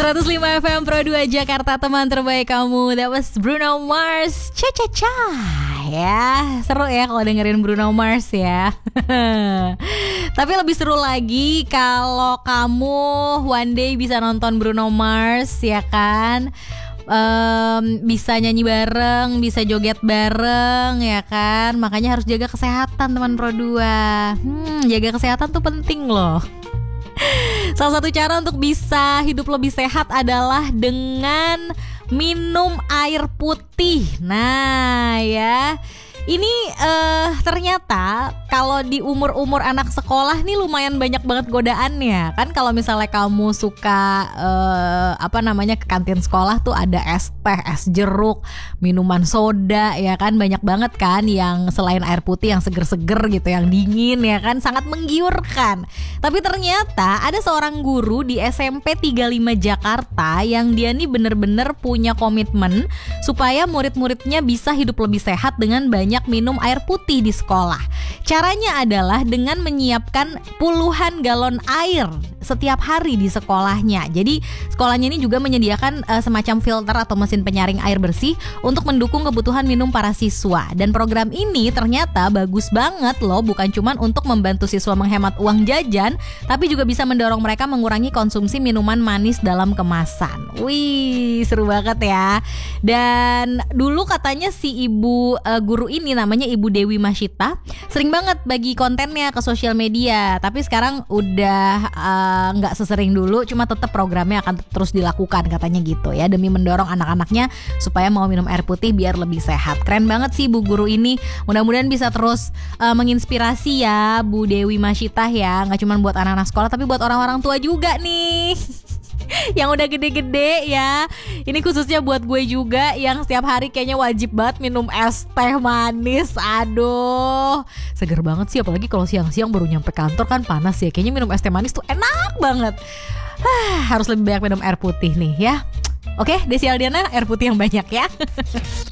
105 FM Pro 2 Jakarta, teman terbaik kamu. That was Bruno Mars, Cha-cha-cha. Ya, seru ya kalau dengerin Bruno Mars ya. Tapi lebih seru lagi kalau kamu one day bisa nonton Bruno Mars, ya kan? Bisa nyanyi bareng, bisa joget bareng, ya kan? Makanya harus jaga kesehatan, teman Pro 2. Jaga kesehatan tuh penting loh. Salah satu cara untuk bisa hidup lebih sehat adalah dengan minum air putih. Nah ya, ini ternyata kalau di umur-umur anak sekolah nih lumayan banyak banget godaannya. Kan kalau misalnya kamu suka ke kantin sekolah tuh ada es teh, es jeruk, minuman soda, ya kan, banyak banget kan yang selain air putih yang seger-seger gitu, yang dingin, ya kan, sangat menggiurkan. Tapi ternyata ada seorang guru di SMP 35 Jakarta yang dia nih bener-bener punya komitmen supaya murid-muridnya bisa hidup lebih sehat dengan banyak minum air putih di sekolah. Caranya adalah dengan menyiapkan puluhan galon air setiap hari di sekolahnya. Jadi sekolahnya ini juga menyediakan semacam filter atau mesin penyaring air bersih untuk mendukung kebutuhan minum para siswa. Dan program ini ternyata bagus banget loh, bukan cuma untuk membantu siswa menghemat uang jajan, tapi juga bisa mendorong mereka mengurangi konsumsi minuman manis dalam kemasan. Wih, seru banget ya. Dan dulu katanya si ibu guru ini namanya Ibu Dewi Masyita sering banget bagi kontennya ke sosial media. Tapi sekarang udah nggak sesering dulu, cuma tetap programnya akan terus dilakukan katanya gitu ya, demi mendorong anak-anaknya supaya mau minum air putih biar lebih sehat. Keren banget sih Bu Guru ini. Mudah-mudahan bisa terus menginspirasi ya Bu Dewi Masyita ya. Nggak cuma buat anak-anak sekolah, tapi buat orang-orang tua juga nih. Yang udah gede-gede ya. Ini khususnya buat gue juga yang setiap hari kayaknya wajib banget minum es teh manis. Aduh, seger banget sih, apalagi kalau siang-siang baru nyampe kantor kan panas ya. Kayaknya minum es teh manis tuh enak banget. Harus lebih banyak minum air putih nih ya. Oke, Desi Aldiana, air putih yang banyak ya.